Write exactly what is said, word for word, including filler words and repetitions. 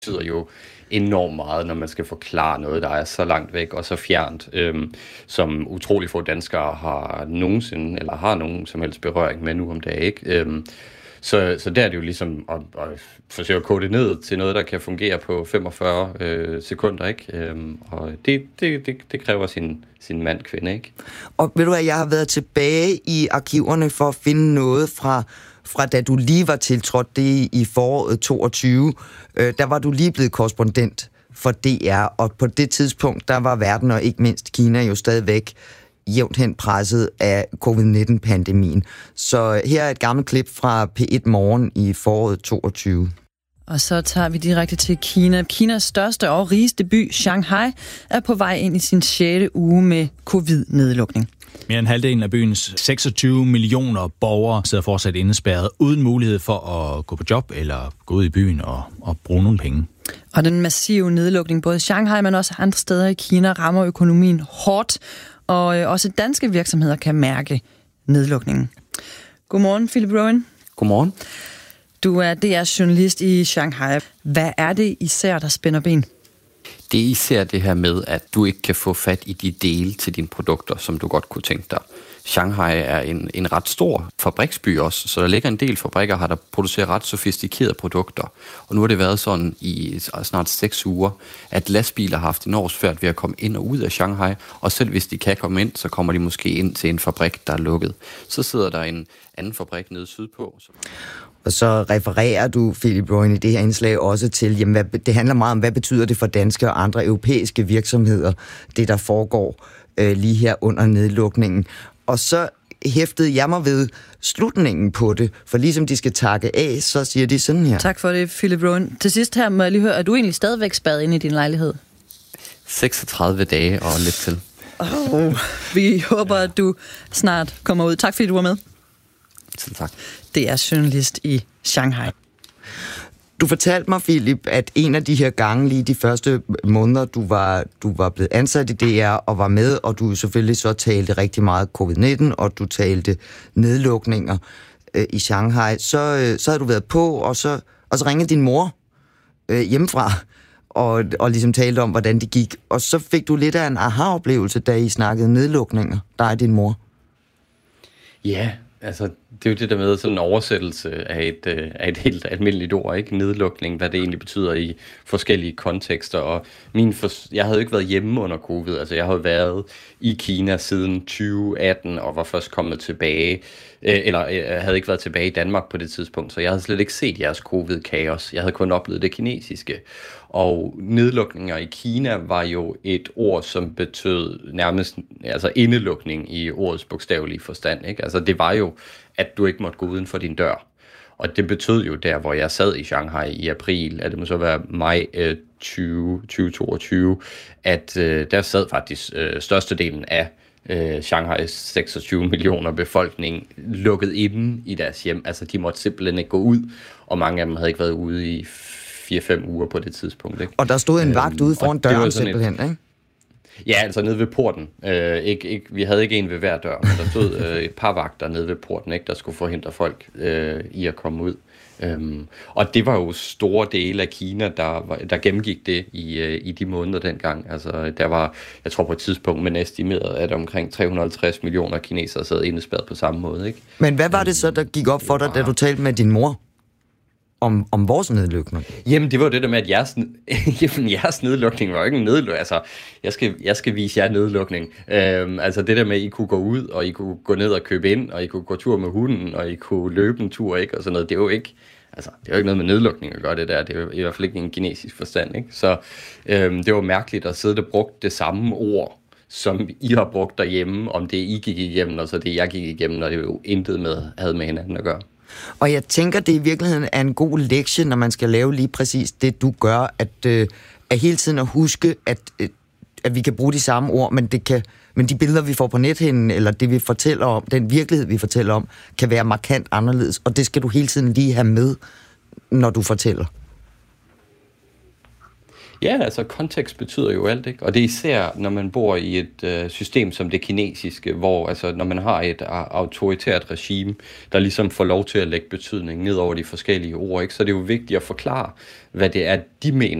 betyder jo enormt meget, når man skal forklare noget, der er så langt væk og så fjernt, øhm, som utrolig få danskere har nogensinde, eller har nogen som helst berøring med nu om dagen, ikke? Øhm, så, så der er det jo ligesom at, at forsøge at kode det ned til noget, der kan fungere på femogfyrre øh, sekunder, ikke? Øhm, og det, det, det, det kræver sin, sin mand, kvinde, ikke? Og ved du hvad, jeg har været tilbage i arkiverne for at finde noget fra fra da du lige var tiltrådt det i foråret toogtyve, øh, der var du lige blevet korrespondent for D R, og på det tidspunkt, der var verden og ikke mindst Kina jo stadigvæk jævnt hen presset af covid nitten-pandemien. Så her er et gammelt klip fra P et Morgen i foråret toogtyve. Og så tager vi direkte til Kina. Kinas største og rigeste by, Shanghai, er på vej ind i sin sjette uge med covid-nedlukning. Mere end halvdelen af byens seksogtyve millioner borgere sidder fortsat indespærret uden mulighed for at gå på job eller gå ud i byen og, og bruge nogle penge. Og den massive nedlukning både i Shanghai, men også andre steder i Kina, rammer økonomien hårdt, og også danske virksomheder kan mærke nedlukningen. Godmorgen, Philip Rowan. Godmorgen. Du er D R-journalist i Shanghai. Hvad er det især, der spænder ben? Det er især det her med, at du ikke kan få fat i de dele til dine produkter, som du godt kunne tænke dig. Shanghai er en, en ret stor fabriksby også, så der ligger en del fabrikker her, der producerer ret sofistikerede produkter. Og nu har det været sådan i snart seks uger, at lastbiler har haft enormt svært ved at komme ind og ud af Shanghai, og selv hvis de kan komme ind, så kommer de måske ind til en fabrik, der er lukket. Så sidder der en anden fabrik nede sydpå. Og så refererer du, Philip Rowan, i det her indslag også til, jamen, hvad, det handler meget om, hvad betyder det for danske og andre europæiske virksomheder, det der foregår øh, lige her under nedlukningen. Og så hæftede jeg mig ved slutningen på det, for ligesom de skal takke af, så siger de sådan her. Tak for det, Philip Rowan. Til sidst her må jeg lige høre, er du egentlig stadigvæk spadet inde i din lejlighed? seksogtredive dage og lidt til. Oh, vi håber, at du snart kommer ud. Tak fordi du var med. Selv tak. Det er journalist i Shanghai. Du fortalte mig, Philip, at en af de her gange, lige de første måneder, du var, du var blevet ansat i D R og var med, og du selvfølgelig så talte rigtig meget covid nitten, og du talte nedlukninger øh, i Shanghai, så, øh, så havde du været på, og så, og så ringede din mor øh, hjemmefra, og, og ligesom talte om, hvordan det gik. Og så fik du lidt af en aha-oplevelse, da I snakkede nedlukninger, dig og din mor. Ja, altså det er jo det der med sådan en oversættelse af et, øh, af et helt almindeligt ord, ikke? Nedlukning, hvad det egentlig betyder i forskellige kontekster. Og min for, jeg havde jo ikke været hjemme under covid, altså jeg havde været i Kina siden tyve atten og var først kommet tilbage, øh, eller øh, havde ikke været tilbage i Danmark på det tidspunkt, så jeg havde slet ikke set jeres covid-kaos. Jeg havde kun oplevet det kinesiske. Og nedlukninger i Kina var jo et ord, som betød nærmest altså indelukning i ordets bogstavelige forstand, ikke? Altså det var jo, at du ikke måtte gå uden for din dør. Og det betød jo der, hvor jeg sad i Shanghai i april, at det må så være maj øh, tyve toogtyve, at øh, der sad faktisk øh, størstedelen af øh, Shanghais seksogtyve millioner befolkning lukket inde i deres hjem. Altså de måtte simpelthen ikke gå ud, og mange af dem havde ikke været ude i fire fem uger på det tidspunkt, ikke? Og der stod en vagt ude foran døren simpelthen, et, ikke? Ja, altså nede ved porten. Øh, ikke, ikke, vi havde ikke en ved hver dør, men der stod øh, et par vagter nede ved porten, ikke, der skulle forhindre folk øh, i at komme ud. Øhm, og det var jo store dele af Kina, der, var, der gennemgik det i, øh, i de måneder dengang. Altså, der var, jeg tror på et tidspunkt, man estimerede, at omkring tre hundrede og halvtreds millioner kinesere sad indespærret på samme måde, ikke? Men hvad var det så, der gik op for dig, da du talte med din mor om, om vores nedlukning? Jamen, det var jo det der med, at jeres, jamen, jeres nedlukning var jo ikke en nedlukning. Altså, jeg skal, jeg skal vise jer nedlukning. Øhm, altså, det der med, at I kunne gå ud, og I kunne gå ned og købe ind, og I kunne gå tur med hunden, og I kunne løbe en tur, ikke? Og sådan noget. Det er jo ikke, altså, det er jo ikke noget med nedlukning at gøre det der. Det er jo i hvert fald ikke en kinesisk forstand, ikke? Så øhm, det var mærkeligt at sidde og bruge det samme ord, som I har brugt derhjemme, om det I gik igennem, og så det jeg gik igennem, og det jo intet med, havde med hinanden at gøre. Og jeg tænker, det i virkeligheden er en god lektie, når man skal lave lige præcis det, du gør, at, øh, at hele tiden at huske, at, øh, at vi kan bruge de samme ord, men, det kan, men de billeder, vi får på nethinden, eller det, vi fortæller om, den virkelighed, vi fortæller om, kan være markant anderledes, og det skal du hele tiden lige have med, når du fortæller. Ja, altså kontekst betyder jo alt, ikke? Og det er især, når man bor i et øh, system som det kinesiske, hvor altså, når man har et autoritært regime, der ligesom får lov til at lægge betydning ned over de forskellige ord, ikke? Så det er jo vigtigt at forklare, hvad det er, de mener